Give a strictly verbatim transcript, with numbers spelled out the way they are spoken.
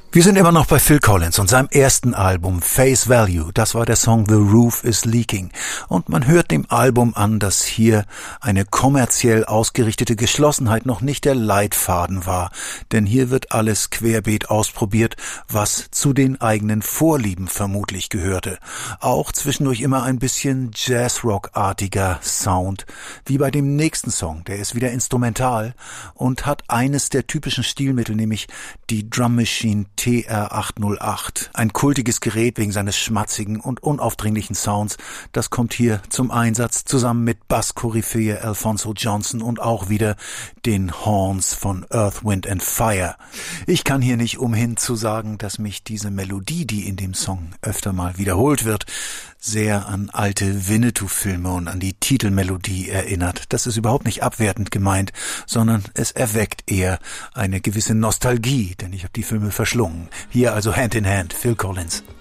Wir sind immer noch bei Phil Collins und seinem ersten Album Face Value. Das war der Song The Roof is Leaking. Und man hört dem Album an, dass hier eine kommerziell ausgerichtete Geschlossenheit noch nicht der Leitfaden war. Denn hier wird alles querbeet ausprobiert, was zu den eigenen Vorlieben vermutlich gehörte. Auch zwischendurch immer ein bisschen Jazzrock-artiger Sound. Wie bei dem nächsten Song, der ist wieder instrumental und hat eines der typischen Stilmittel, nämlich die Drum Machine T R achthundertacht. Ein kultiges Gerät wegen seines schmatzigen und unaufdringlichen Sounds. Das kommt hier zum Einsatz zusammen mit Bass-Koryphäe Alphonso Johnson und auch wieder den Horns von Earth, Wind and Fire. Ich kann hier nicht umhin zu sagen, dass mich diese Melodie, die in dem Song öfter mal wiederholt wird, sehr an alte Winnetou-Filme und an die Titelmelodie erinnert. Das ist überhaupt nicht abwertend gemeint, sondern es erweckt eher eine gewisse Nostalgie, denn ich habe die Filme verschlungen. Hier also Hand in Hand, Phil Collins.